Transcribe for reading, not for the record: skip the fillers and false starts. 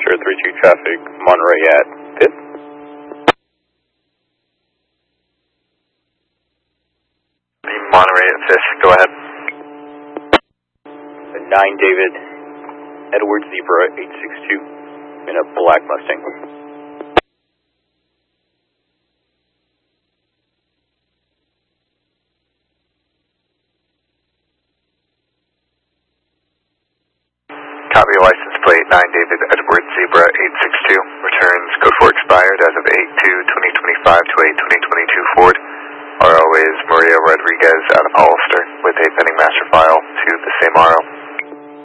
032 traffic, Monterey at 5th. Monterey at 5th, go ahead. 9 David, Edward Zebra 862, in a black Mustang. Copy license plate 9 David Edward Zebra 862. Returns code 4 expired as of 8/2/2025 to 8/2022 Ford. RO is Maria Rodriguez out of Hollister.